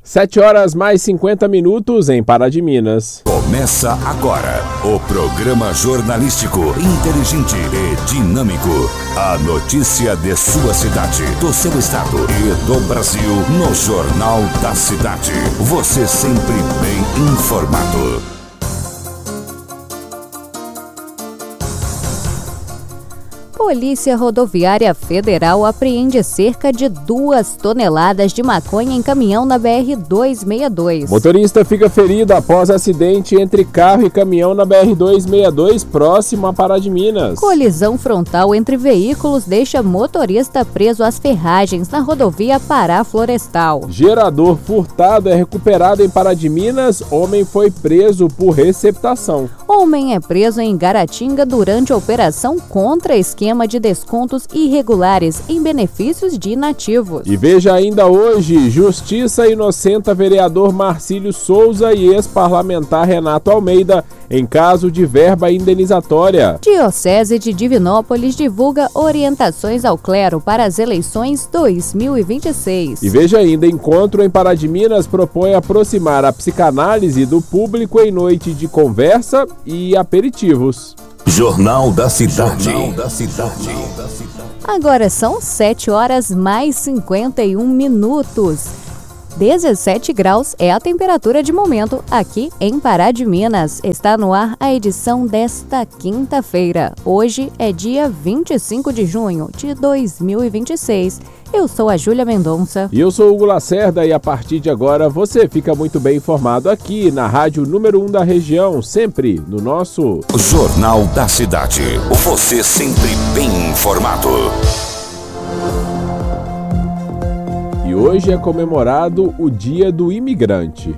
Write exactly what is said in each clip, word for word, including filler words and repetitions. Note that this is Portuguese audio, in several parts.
sete horas mais cinquenta minutos em Pará de Minas. Começa agora o programa jornalístico inteligente e dinâmico. A notícia de sua cidade, do seu estado e do Brasil no Jornal da Cidade. Você sempre bem informado. Polícia Rodoviária Federal apreende cerca de duas toneladas de maconha em caminhão na B R duzentos e sessenta e dois. Motorista fica ferido após acidente entre carro e caminhão na B R duzentos e sessenta e dois, próximo a Pará de Minas. Colisão frontal entre veículos deixa motorista preso às ferragens na rodovia Pará Florestal. Gerador furtado é recuperado em Pará de Minas. Homem foi preso por receptação. Homem é preso em Garatinga durante a operação contra esquema de descontos irregulares em benefícios de inativos. E veja ainda hoje, Justiça inocenta vereador Marcílio Souza e ex-parlamentar Renato Almeida em caso de verba indenizatória. Diocese de Divinópolis divulga orientações ao clero para as eleições dois mil e vinte e seis. E veja ainda, encontro em Pará de Minas propõe aproximar a psicanálise do público em noite de conversa e aperitivos. Jornal da Cidade. Jornal da Cidade. Agora são sete horas mais cinquenta e um minutos. dezessete graus é a temperatura de momento aqui em Pará de Minas. Está no ar a edição desta quinta-feira. Hoje é dia vinte e cinco de junho de dois mil e vinte e seis. Eu sou a Júlia Mendonça. E eu sou o Hugo Lacerda e a partir de agora você fica muito bem informado aqui na rádio número um da região, sempre no nosso Jornal da Cidade. Você sempre bem informado. E hoje é comemorado o Dia do Imigrante.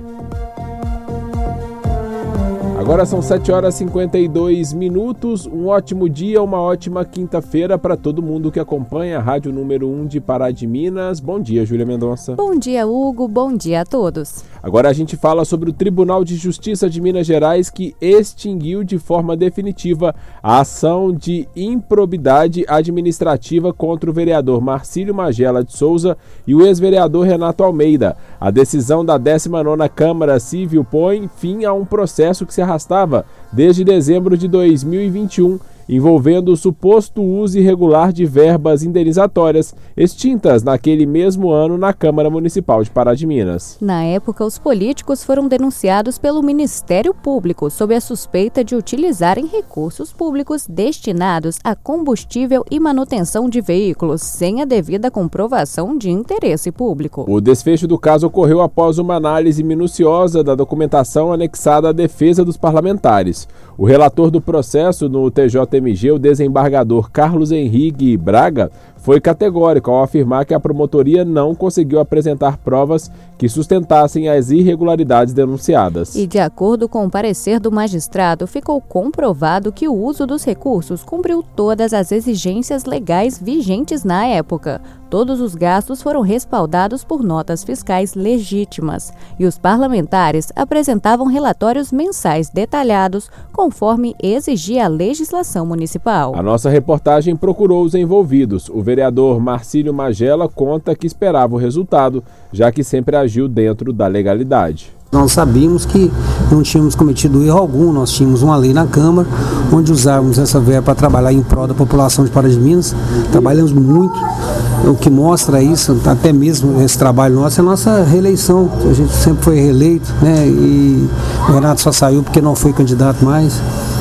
Agora são sete horas e cinquenta e dois minutos, um ótimo dia, uma ótima quinta-feira para todo mundo que acompanha a rádio número um de Pará de Minas. Bom dia, Júlia Mendonça. Bom dia, Hugo. Bom dia a todos. Agora a gente fala sobre o Tribunal de Justiça de Minas Gerais que extinguiu de forma definitiva a ação de improbidade administrativa contra o vereador Marcílio Magela de Souza e o ex-vereador Renato Almeida. A decisão da décima nona Câmara Civil põe fim a um processo que se arrastava desde dezembro de dois mil e vinte e um, envolvendo o suposto uso irregular de verbas indenizatórias extintas naquele mesmo ano na Câmara Municipal de Pará de Minas. Na época, os políticos foram denunciados pelo Ministério Público sob a suspeita de utilizarem recursos públicos destinados a combustível e manutenção de veículos sem a devida comprovação de interesse público. O desfecho do caso ocorreu após uma análise minuciosa da documentação anexada à defesa dos parlamentares. O relator do processo no T J M G, o desembargador Carlos Henrique Braga, foi categórico ao afirmar que a promotoria não conseguiu apresentar provas que sustentassem as irregularidades denunciadas. E de acordo com o parecer do magistrado, ficou comprovado que o uso dos recursos cumpriu todas as exigências legais vigentes na época. Todos os gastos foram respaldados por notas fiscais legítimas e os parlamentares apresentavam relatórios mensais detalhados conforme exigia a legislação municipal. A nossa reportagem procurou os envolvidos. O vereador Marcílio Magela conta que esperava o resultado, já que sempre agiu dentro da legalidade. Nós sabíamos que não tínhamos cometido erro algum, nós tínhamos uma lei na Câmara, onde usávamos essa verba para trabalhar em prol da população de Pará de Minas. Trabalhamos muito, o que mostra isso, até mesmo esse trabalho nosso, é a nossa reeleição. A gente sempre foi reeleito, né? E o Renato só saiu porque não foi candidato mais.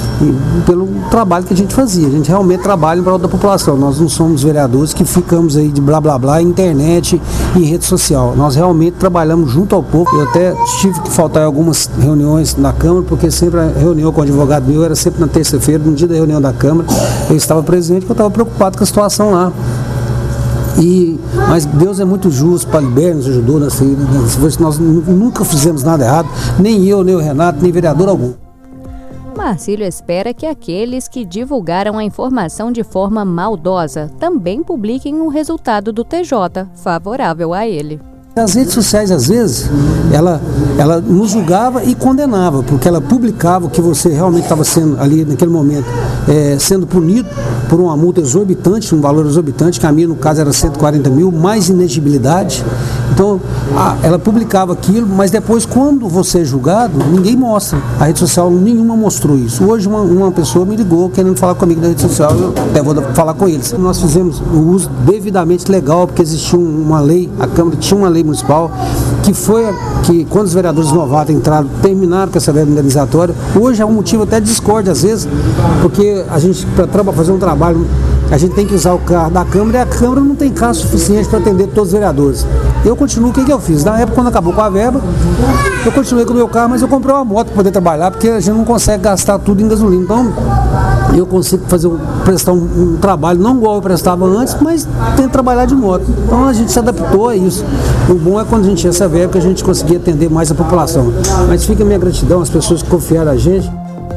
E pelo trabalho que a gente fazia, a gente realmente trabalha em prol da população. Nós não somos vereadores que ficamos aí de blá blá blá, internet e rede social. Nós realmente trabalhamos junto ao povo. Eu até tive que faltar em algumas reuniões na Câmara, porque sempre a reunião com o advogado meu era sempre na terça-feira, no dia da reunião da Câmara. Eu estava presente porque eu estava preocupado com a situação lá. E, mas Deus é muito justo, para liberar, nos ajudou, assim, nós nunca fizemos nada errado, nem eu, nem o Renato, nem vereador algum. Marcílio espera que aqueles que divulgaram a informação de forma maldosa também publiquem o resultado do T J, favorável a ele. As redes sociais, às vezes, ela, ela nos julgava e condenava, porque ela publicava o que você realmente estava sendo ali naquele momento, é, sendo punido por uma multa exorbitante, um valor exorbitante, que a minha no caso era cento e quarenta mil, mais inegibilidade. Então, a, ela publicava aquilo, mas depois, quando você é julgado, ninguém mostra. A rede social nenhuma mostrou isso. Hoje uma, uma pessoa me ligou querendo falar comigo na rede social, eu até vou falar com eles. Nós fizemos o uso devidamente legal, porque existia uma lei, a Câmara tinha uma lei municipal, que foi que quando os vereadores novatos entraram, terminaram com essa verba indenizatória. Hoje é um motivo até de discórdia às vezes, porque a gente, para fazer um trabalho, a gente tem que usar o carro da Câmara e a Câmara não tem carro suficiente para atender todos os vereadores. Eu continuo, o que, que eu fiz? Na época, quando acabou com a verba, eu continuei com o meu carro, mas eu comprei uma moto para poder trabalhar, porque a gente não consegue gastar tudo em gasolina. Então, eu consigo fazer um, prestar um, um trabalho, não igual eu prestava antes, mas tento trabalhar de moto. Então, a gente se adaptou a isso. O bom é quando a gente tinha essa verba, que a gente conseguia atender mais a população. Mas fica a minha gratidão às pessoas que confiaram a gente.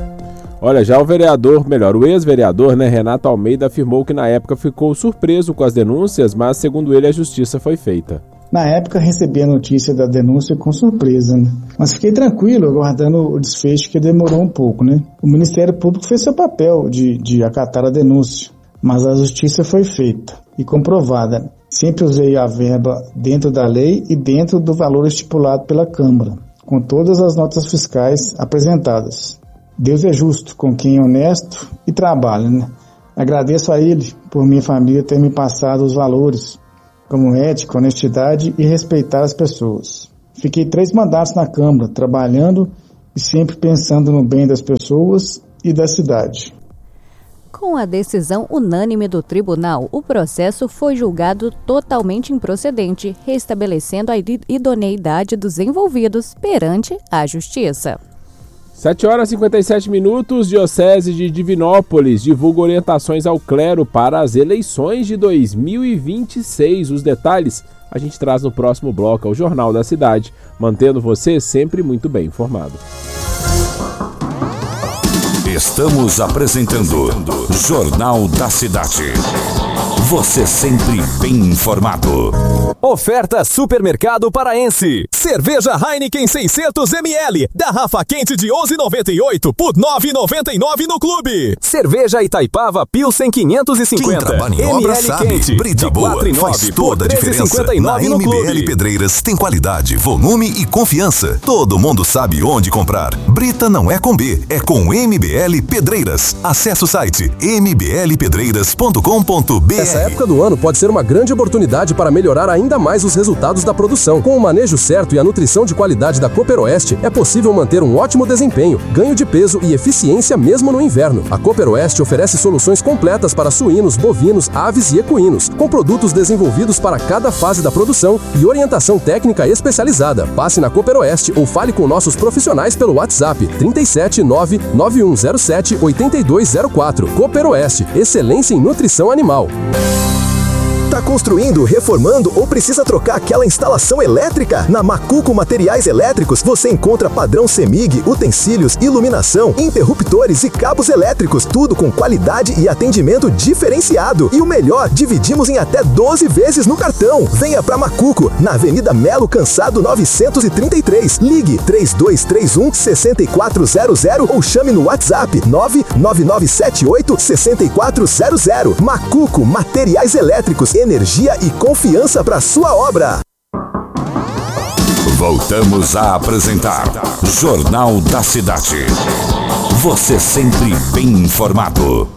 Olha, já o vereador, melhor, o ex-vereador, né, Renato Almeida, afirmou que na época ficou surpreso com as denúncias, mas segundo ele a justiça foi feita. Na época recebi a notícia da denúncia com surpresa, né? Mas fiquei tranquilo, aguardando o desfecho, que demorou um pouco, né? O Ministério Público fez seu papel de, de acatar a denúncia, mas a justiça foi feita e comprovada. Sempre usei a verba dentro da lei e dentro do valor estipulado pela Câmara, com todas as notas fiscais apresentadas. Deus é justo com quem é honesto e trabalha, né? Agradeço a Ele por minha família ter me passado os valores, como ética, honestidade e respeitar as pessoas. Fiquei três mandatos na Câmara, trabalhando e sempre pensando no bem das pessoas e da cidade. Com a decisão unânime do tribunal, o processo foi julgado totalmente improcedente, restabelecendo a idoneidade dos envolvidos perante a Justiça. sete horas e cinquenta e sete minutos, Diocese de Divinópolis divulga orientações ao clero para as eleições de dois mil e vinte e seis. Os detalhes a gente traz no próximo bloco, ao Jornal da Cidade, mantendo você sempre muito bem informado. Estamos apresentando Jornal da Cidade. Você sempre bem informado. Oferta Supermercado Paraense. Cerveja Heineken seiscentos mililitros, garrafa quente de onze reais e noventa e oito centavos por nove reais e noventa e nove centavos no Clube. Cerveja Itaipava Pilsen quinhentos e cinquenta. Quem trabalha em obra sabe, quente, Brita Boa faz toda a diferença. Na M B L Pedreiras tem qualidade, volume e confiança. Todo mundo sabe onde comprar. Brita não é com B, é com M B L Pedreiras. Acesse o site m b l pedreiras ponto com ponto b r. Essa época do ano pode ser uma grande oportunidade para melhorar ainda mais os resultados da produção. Com o manejo certo e a nutrição de qualidade da Cooper Oeste, é possível manter um ótimo desempenho, ganho de peso e eficiência mesmo no inverno. A Cooper Oeste oferece soluções completas para suínos, bovinos, aves e equinos, com produtos desenvolvidos para cada fase da produção e orientação técnica especializada. Passe na Cooper Oeste ou fale com nossos profissionais pelo WhatsApp trinta e sete nove nove um zero sete oito dois zero quatro. Cooper Oeste, excelência em nutrição animal. Tá construindo, reformando ou precisa trocar aquela instalação elétrica? Na Macuco Materiais Elétricos você encontra padrão CEMIG, utensílios, iluminação, interruptores e cabos elétricos, tudo com qualidade e atendimento diferenciado. E o melhor, dividimos em até doze vezes no cartão. Venha pra Macuco, na Avenida Melo Cansado novecentos e trinta e três. Ligue três dois três um, seis quatro zero zero ou chame no WhatsApp nove nove nove sete oito, seis quatro zero zero. Macuco Materiais Elétricos, energia e confiança para sua obra. Voltamos a apresentar Jornal da Cidade. Você sempre bem informado.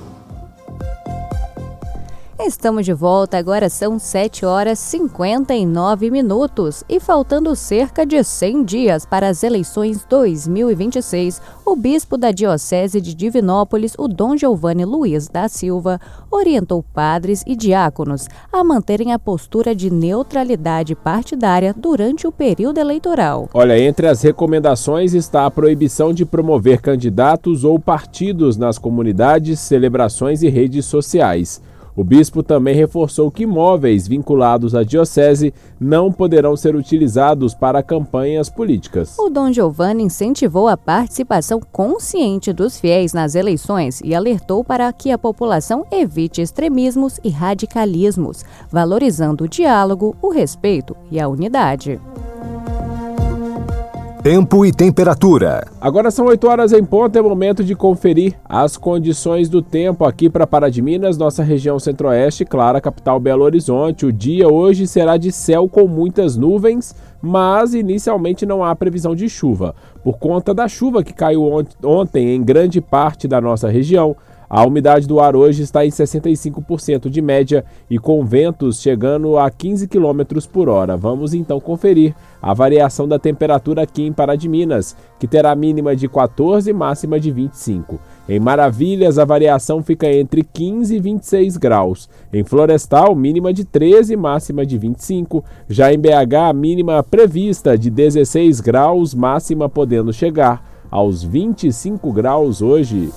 Estamos de volta, agora são sete horas e cinquenta e nove minutos e faltando cerca de cem dias para as eleições dois mil e vinte e seis, o bispo da Diocese de Divinópolis, o Dom Giovanni Luiz da Silva, orientou padres e diáconos a manterem a postura de neutralidade partidária durante o período eleitoral. Olha, entre as recomendações está a proibição de promover candidatos ou partidos nas comunidades, celebrações e redes sociais. O bispo também reforçou que imóveis vinculados à diocese não poderão ser utilizados para campanhas políticas. O Dom Giovanni incentivou a participação consciente dos fiéis nas eleições e alertou para que a população evite extremismos e radicalismos, valorizando o diálogo, o respeito e a unidade. Tempo e temperatura. Agora são oito horas em ponto, é momento de conferir as condições do tempo aqui para Pará de Minas, nossa região centro-oeste, Clara, capital Belo Horizonte. O dia hoje será de céu com muitas nuvens, mas inicialmente não há previsão de chuva. Por conta da chuva que caiu ontem em grande parte da nossa região, a umidade do ar hoje está em sessenta e cinco por cento de média e com ventos chegando a quinze quilômetros por hora. Vamos então conferir a variação da temperatura aqui em Pará de Minas, que terá mínima de quatorze e máxima de vinte e cinco. Em Maravilhas, a variação fica entre quinze e vinte e seis graus. Em Florestal, mínima de treze e máxima de vinte e cinco. Já em B H, a mínima prevista de dezesseis graus, máxima podendo chegar aos vinte e cinco graus hoje.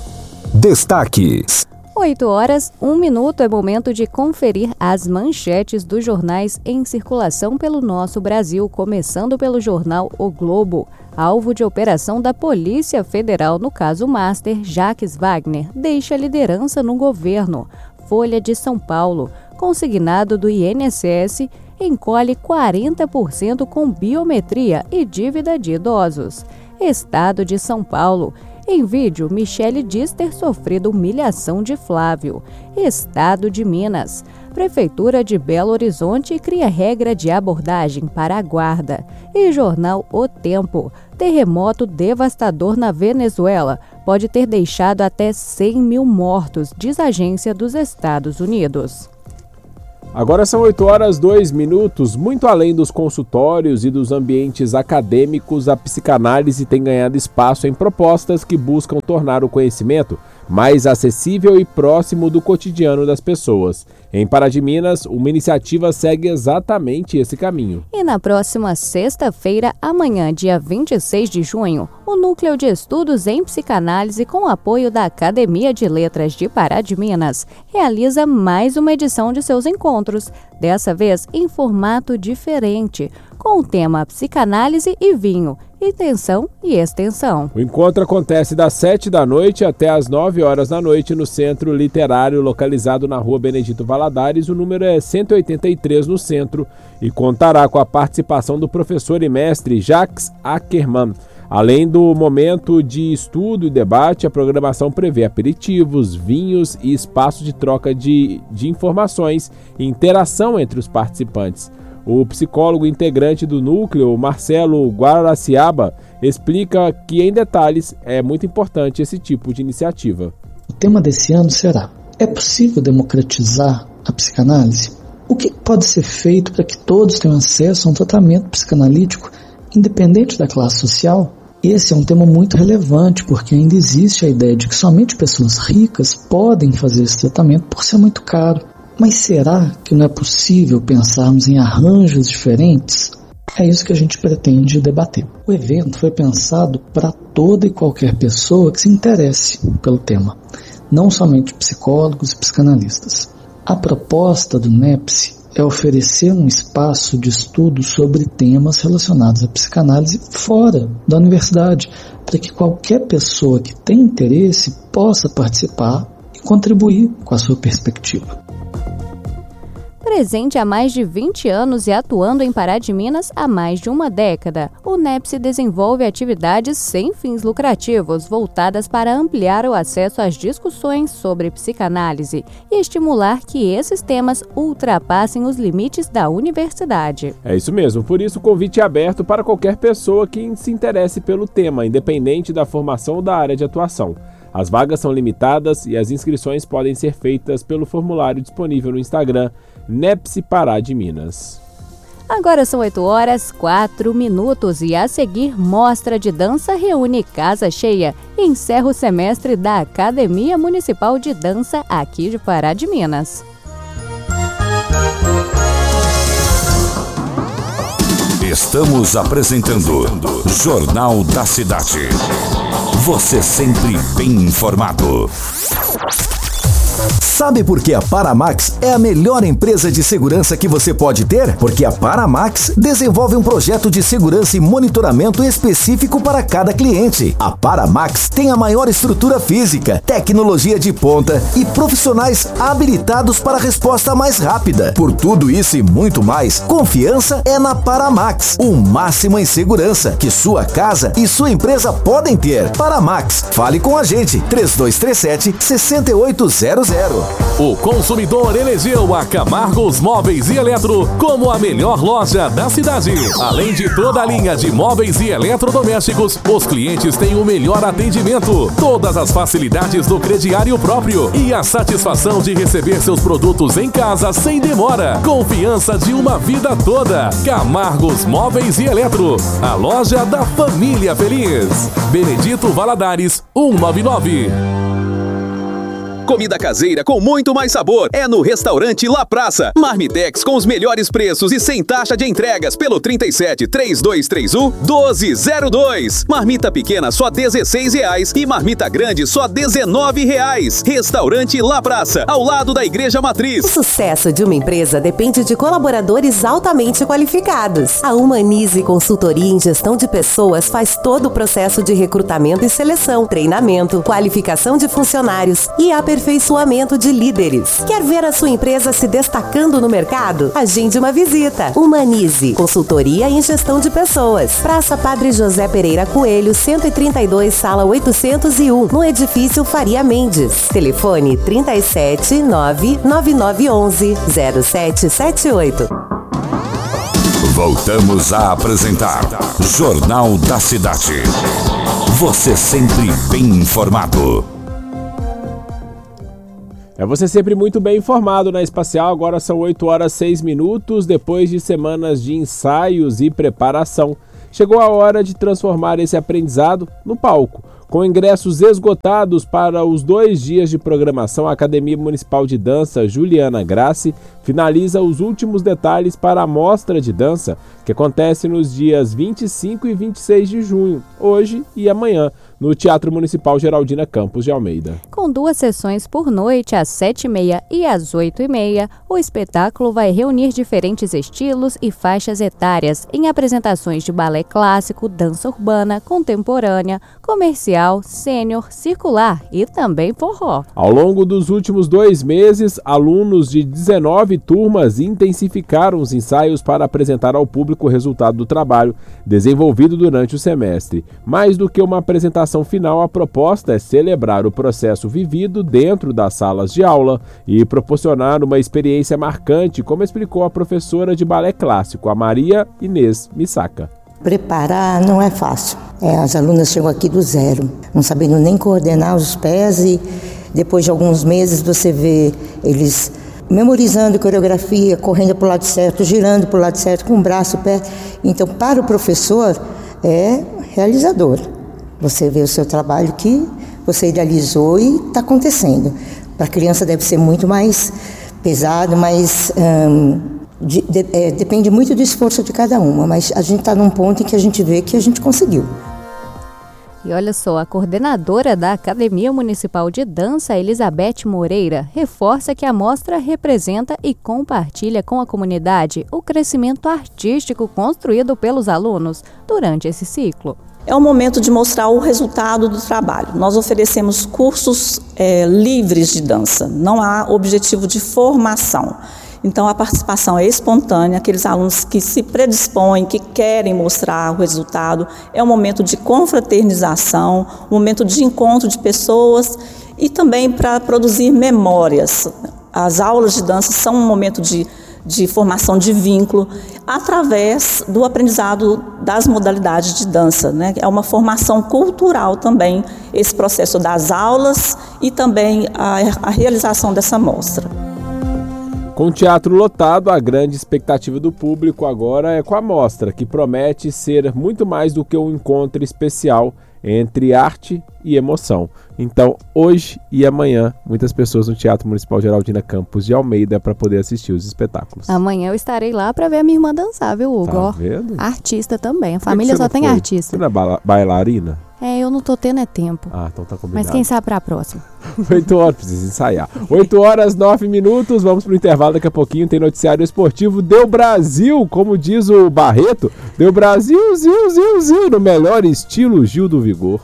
Destaques. oito horas, um minuto é momento de conferir as manchetes dos jornais em circulação pelo nosso Brasil, começando pelo jornal O Globo. Alvo de operação da Polícia Federal no caso Master, Jacques Wagner deixa liderança no governo. Folha de São Paulo, consignado do I N S S, encolhe quarenta por cento com biometria e dívida de idosos. Estado de São Paulo. Em vídeo, Michele diz ter sofrido humilhação de Flávio. Estado de Minas. Prefeitura de Belo Horizonte cria regra de abordagem para a guarda. E jornal O Tempo. Terremoto devastador na Venezuela pode ter deixado até cem mil mortos, diz a Agência dos Estados Unidos. Agora são oito horas, dois minutos. Muito além dos consultórios e dos ambientes acadêmicos, a psicanálise tem ganhado espaço em propostas que buscam tornar o conhecimento mais acessível e próximo do cotidiano das pessoas. Em Pará de Minas, uma iniciativa segue exatamente esse caminho. E na próxima sexta-feira, amanhã, dia vinte e seis de junho, o Núcleo de Estudos em Psicanálise, com apoio da Academia de Letras de Pará de Minas, realiza mais uma edição de seus encontros, dessa vez em formato diferente, com o tema Psicanálise e Vinho, Intenção e Extensão. O encontro acontece das sete da noite até as nove horas da noite no Centro Literário, localizado na Rua Benedito Valadares. O número é cento e oitenta e três no centro e contará com a participação do professor e mestre Jacques Ackermann. Além do momento de estudo e debate, a programação prevê aperitivos, vinhos e espaço de troca de, de informações e interação entre os participantes. O psicólogo integrante do núcleo, Marcelo Guaraciaba, explica que, em detalhes, é muito importante esse tipo de iniciativa. O tema desse ano será: é possível democratizar a psicanálise? O que pode ser feito para que todos tenham acesso a um tratamento psicanalítico, independente da classe social? Esse é um tema muito relevante, porque ainda existe a ideia de que somente pessoas ricas podem fazer esse tratamento por ser muito caro. Mas será que não é possível pensarmos em arranjos diferentes? É isso que a gente pretende debater. O evento foi pensado para toda e qualquer pessoa que se interesse pelo tema, não somente psicólogos e psicanalistas. A proposta do NEPSI é oferecer um espaço de estudo sobre temas relacionados à psicanálise fora da universidade, para que qualquer pessoa que tenha interesse possa participar e contribuir com a sua perspectiva. Presente há mais de vinte anos e atuando em Pará de Minas há mais de uma década, o NEPSI desenvolve atividades sem fins lucrativos voltadas para ampliar o acesso às discussões sobre psicanálise e estimular que esses temas ultrapassem os limites da universidade. É isso mesmo, por isso o convite é aberto para qualquer pessoa que se interesse pelo tema, independente da formação ou da área de atuação. As vagas são limitadas e as inscrições podem ser feitas pelo formulário disponível no Instagram NEPSI Pará de Minas. Agora são oito horas, quatro minutos e a seguir Mostra de Dança reúne casa cheia e encerra o semestre da Academia Municipal de Dança aqui de Pará de Minas. Estamos apresentando Jornal da Cidade. Você sempre bem informado. Sabe por que a Paramax é a melhor empresa de segurança que você pode ter? Porque a Paramax desenvolve um projeto de segurança e monitoramento específico para cada cliente. A Paramax tem a maior estrutura física, tecnologia de ponta e profissionais habilitados para a resposta mais rápida. Por tudo isso e muito mais, confiança é na Paramax. O máximo em segurança que sua casa e sua empresa podem ter. Paramax, fale com a gente. três dois três sete, seis oito zero zero. O consumidor elegeu a Camargos Móveis e Eletro como a melhor loja da cidade. Além de toda a linha de móveis e eletrodomésticos, os clientes têm o melhor atendimento, todas as facilidades do crediário próprio e a satisfação de receber seus produtos em casa sem demora. Confiança de uma vida toda. Camargos Móveis e Eletro, a loja da família feliz. Benedito Valadares, cento e noventa e nove. Comida caseira com muito mais sabor é no Restaurante La Praça. Marmitex com os melhores preços e sem taxa de entregas pelo trinta e sete, três dois três um, doze zero dois. Marmita pequena só dezesseis reais e marmita grande só dezenove reais. Restaurante La Praça, ao lado da Igreja Matriz. O sucesso de uma empresa depende de colaboradores altamente qualificados. A Humanize Consultoria em Gestão de Pessoas faz todo o processo de recrutamento e seleção, treinamento, qualificação de funcionários e aperfeiçoamento aperfeiçoamento de líderes. Quer ver a sua empresa se destacando no mercado? Agende uma visita. Humanize, consultoria em gestão de pessoas. Praça Padre José Pereira Coelho, cento e trinta e dois, sala oitocentos e um, no edifício Faria Mendes. Telefone trinta e sete, nove nove nove um um, zero sete sete oito. Voltamos a apresentar Jornal da Cidade. Você sempre bem informado. É você sempre muito bem informado na Espacial. Agora são oito horas e seis minutos. Depois de semanas de ensaios e preparação, chegou a hora de transformar esse aprendizado no palco. Com ingressos esgotados para os dois dias de programação, a Academia Municipal de Dança Juliana Grassi finaliza os últimos detalhes para a mostra de dança, que acontece nos dias vinte e cinco e vinte e seis de junho, hoje e amanhã, no Teatro Municipal Geraldina Campos de Almeida. Com duas sessões por noite, às sete e meia e às oito e meia, o espetáculo vai reunir diferentes estilos e faixas etárias em apresentações de balé clássico, dança urbana, contemporânea, comercial, sênior, circular e também forró. Ao longo dos últimos dois meses, alunos de dezenove turmas intensificaram os ensaios para apresentar ao público o resultado do trabalho desenvolvido durante o semestre. Mais do que uma apresentação final, a proposta é celebrar o processo vivido dentro das salas de aula e proporcionar uma experiência marcante, como explicou a professora de balé clássico, a Maria Inês Missaca. Preparar não é fácil. É, as alunas chegam aqui do zero, não sabendo nem coordenar os pés, e depois de alguns meses você vê eles memorizando coreografia, correndo para o lado certo, girando para o lado certo, com o braço, o pé. Então, para o professor, é realizador. Você vê o seu trabalho que você idealizou e está acontecendo. Para a criança deve ser muito mais pesado, mais... Hum, de, de, é, depende muito do esforço de cada uma, mas a gente está num ponto em que a gente vê que a gente conseguiu. E olha só, a coordenadora da Academia Municipal de Dança, Elizabeth Moreira, reforça que a mostra representa e compartilha com a comunidade o crescimento artístico construído pelos alunos durante esse ciclo. É o momento de mostrar o resultado do trabalho. Nós oferecemos cursos é, livres de dança, não há objetivo de formação. Então, a participação é espontânea, aqueles alunos que se predispõem, que querem mostrar o resultado. É um momento de confraternização, um momento de encontro de pessoas e também para produzir memórias. As aulas de dança são um momento de, de formação de vínculo através do aprendizado das modalidades de dança, né? É uma formação cultural também, esse processo das aulas e também a, a realização dessa mostra. Com o teatro lotado, a grande expectativa do público agora é com a mostra, que promete ser muito mais do que um encontro especial entre arte e emoção. Então, hoje e amanhã, muitas pessoas no Teatro Municipal Geraldina Campos de Almeida para poder assistir os espetáculos. Amanhã eu estarei lá para ver a minha irmã dançar, viu, Hugo? Tá vendo? Artista também, a família só tem foi? artista. Você não é ba- bailarina? É, eu não tô tendo é tempo. Ah, então tá combinado. Mas quem sabe pra próxima. oito horas, precisa ensaiar. oito horas, nove minutos, vamos pro intervalo, daqui a pouquinho tem noticiário esportivo. Deu Brasil, como diz o Barreto. Deu Brasil, Zil, Zil, Zil, no melhor estilo Gil do Vigor.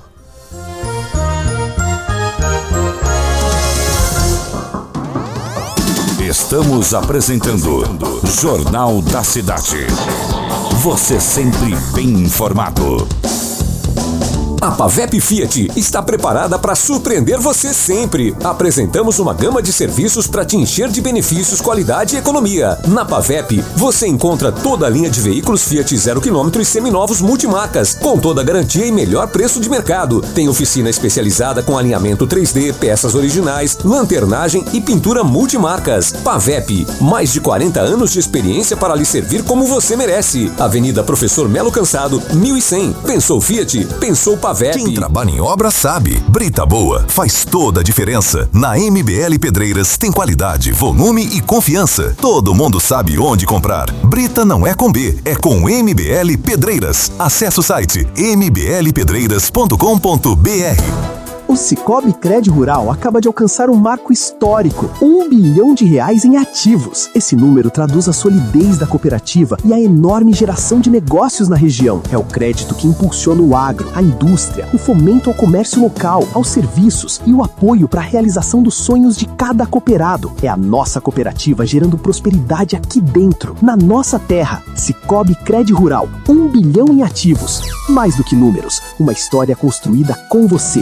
Estamos apresentando Jornal da Cidade. Você sempre bem informado. A Pavep Fiat está preparada para surpreender você sempre. Apresentamos uma gama de serviços para te encher de benefícios, qualidade e economia. Na Pavep, você encontra toda a linha de veículos Fiat zero quilômetro e seminovos multimarcas, com toda a garantia e melhor preço de mercado. Tem oficina especializada com alinhamento três D, peças originais, lanternagem e pintura multimarcas. Pavep, mais de quarenta anos de experiência para lhe servir como você merece. Avenida Professor Melo Cansado, mil e cem. Pensou Fiat? Pensou Pavep. Quem trabalha em obra sabe. Brita boa faz toda a diferença. Na M B L Pedreiras tem qualidade, volume e confiança. Todo mundo sabe onde comprar. Brita não é com B, é com M B L Pedreiras. Acesse o site m b l pedreiras ponto com ponto b r. O Sicoob Cred Rural acaba de alcançar um marco histórico, um bilhão de reais em ativos. Esse número traduz a solidez da cooperativa e a enorme geração de negócios na região. É o crédito que impulsiona o agro, a indústria, o fomento ao comércio local, aos serviços e o apoio para a realização dos sonhos de cada cooperado. É a nossa cooperativa gerando prosperidade aqui dentro, na nossa terra. Sicoob Cred Rural, um bilhão em ativos. Mais do que números, uma história construída com você.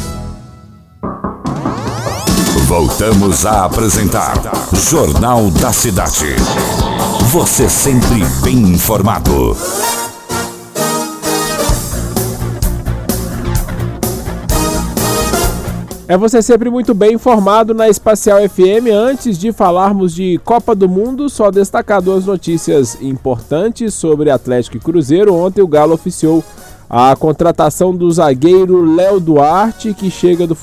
Voltamos a apresentar Jornal da Cidade. Você sempre bem informado. É você sempre muito bem informado na Espacial F M. Antes de falarmos de Copa do Mundo, só destacar duas notícias importantes sobre Atlético e Cruzeiro. Ontem o Galo oficiou a contratação do zagueiro Léo Duarte, que chega do